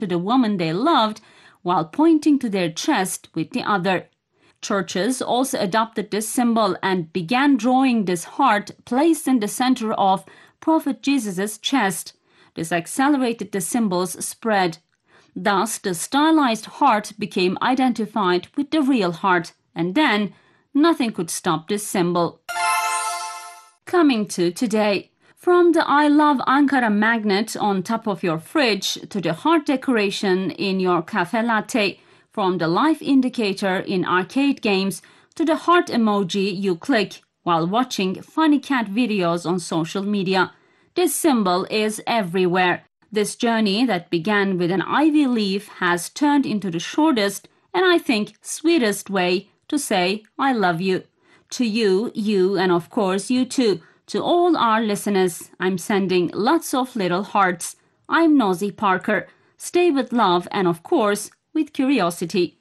to the woman they loved while pointing to their chest with the other. Churches also adopted this symbol and began drawing this heart placed in the center of Prophet Jesus' chest. This accelerated the symbol's spread. Thus, the stylized heart became identified with the real heart, and then nothing could stop this symbol. Coming to today. From the I Love Ankara magnet on top of your fridge to the heart decoration in your cafe latte, from the life indicator in arcade games to the heart emoji you click while watching funny cat videos on social media. This symbol is everywhere. This journey that began with an ivy leaf has turned into the shortest and I think sweetest way to say I love you. To you, and of course you too. To all our listeners, I'm sending lots of little hearts. I'm Nosy Parker. Stay with love and of course with curiosity.